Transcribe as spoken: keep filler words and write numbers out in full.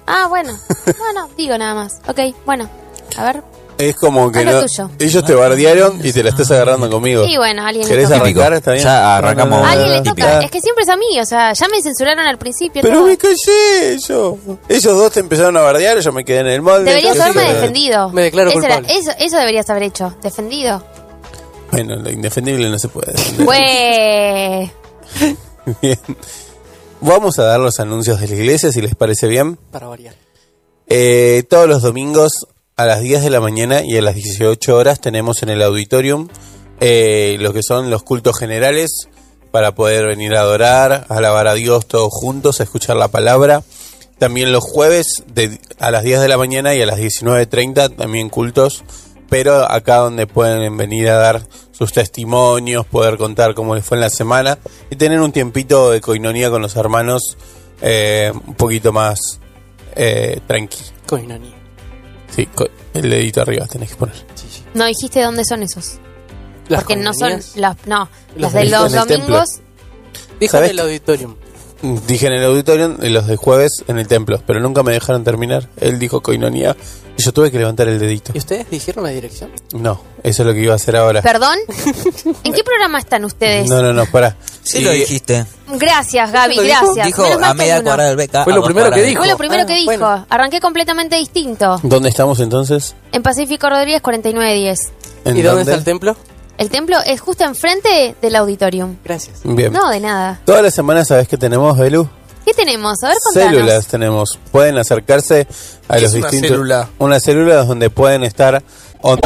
Ah, bueno. No, no, digo nada más. Ok, bueno. A ver. Es como que Haz lo no, tuyo. ellos te bardearon y te la estás agarrando conmigo. Y bueno, a alguien le ¿Querés toca. arrancar? ¿Está bien? Ya arrancamos. A alguien le típico. toca. Es que siempre es a mí, o sea, ya me censuraron al principio. Pero todo. me callé yo. Ellos dos te empezaron a bardear, yo me quedé en el molde. Deberías Yo haberme sí, defendido. Me declaro Eso, era- culpable. eso, eso deberías haber hecho. Defendido. Bueno, lo indefendible no se puede defender. Güey. Bien. Vamos a dar los anuncios de la iglesia, si les parece bien. Para variar. Eh, todos los domingos a las diez de la mañana y a las dieciocho horas tenemos en el auditorium eh, lo que son los cultos generales para poder venir a adorar, a alabar a Dios todos juntos, a escuchar la palabra. También los jueves de, a las diez de la mañana y a las diecinueve treinta también cultos, pero acá donde pueden venir a dar sus testimonios, poder contar cómo les fue en la semana y tener un tiempito de coinonía con los hermanos eh, un poquito más eh, tranqui. Coinonía. Sí, co- el dedito arriba tenés que poner. Sí, sí. No dijiste dónde son esos. Las Porque no son coinonías. las. No, Los las de de- los en el domingos. Dijo en ¿Sabés el qué? auditorium. Dije en el auditorium y los de jueves en el templo, pero nunca me dejaron terminar. Él dijo coinonía y yo tuve que levantar el dedito. ¿Y ustedes dijeron la dirección? No, eso es lo que iba a hacer ahora. ¿Perdón? ¿En qué programa están ustedes? No, no, no, pará. Sí Y- lo dijiste. Gracias, Gaby, ¿Lo dijo? gracias. Dijo Menos mal a que hay media uno. cuadrada del beca. Fue a lo dos primero que cuadras. dijo. Fue lo primero Ah, que dijo. bueno. Arranqué completamente distinto. ¿Dónde estamos entonces? En Pacífico Rodríguez cuarenta y nueve diez. ¿En ¿Y dónde está el templo? El templo es justo enfrente del auditorium. Gracias. Bien. No, de nada. Todas las semanas, ¿sabes qué tenemos, Belu? ¿Qué tenemos? A ver, contanos. Células tenemos. Pueden acercarse a ¿Qué los es una distintos. célula? Una célula donde pueden estar